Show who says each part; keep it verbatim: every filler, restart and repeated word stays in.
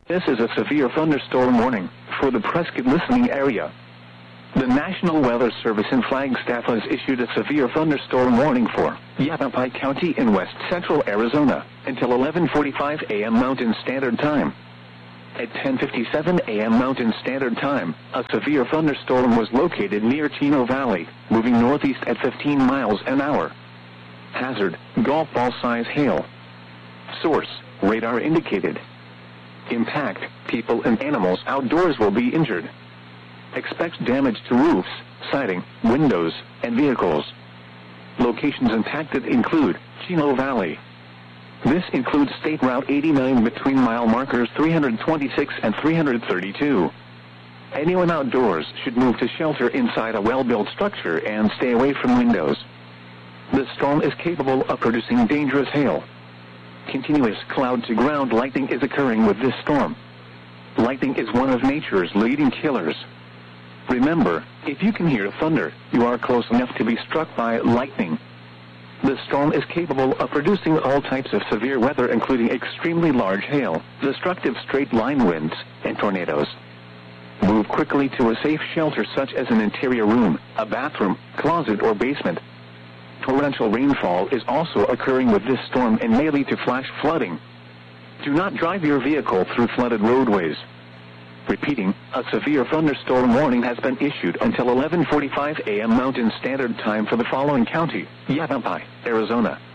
Speaker 1: This is a severe thunderstorm warning for the Prescott listening area. The National Weather Service in Flagstaff has issued a severe thunderstorm warning for Yavapai County in west central Arizona until eleven forty-five a m Mountain Standard Time. At ten fifty-seven a m Mountain Standard Time, a severe thunderstorm was located near Chino Valley, moving northeast at fifteen miles an hour. Hazard, golf ball size hail. Source, radar indicated. Impact, people and animals outdoors will be injured. Expect damage to roofs, siding, windows, and vehicles. Locations impacted include Chino Valley. This includes State Route eighty-nine between mile markers three hundred twenty-six and three hundred thirty-two. Anyone outdoors should move to shelter inside a well-built structure and stay away from windows. The storm is capable of producing dangerous hail. Continuous cloud-to-ground lightning is occurring with this storm. Lightning is one of nature's leading killers. Remember, if you can hear thunder, you are close enough to be struck by lightning. The storm is capable of producing all types of severe weather, including extremely large hail, destructive straight-line winds, and tornadoes. Move quickly to a safe shelter such as an interior room, a bathroom, closet, or basement. Torrential rainfall is also occurring with this storm and may lead to flash flooding. Do not drive your vehicle through flooded roadways. Repeating, a severe thunderstorm warning has been issued until eleven forty-five a m Mountain Standard Time for the following county: Yavapai, Arizona.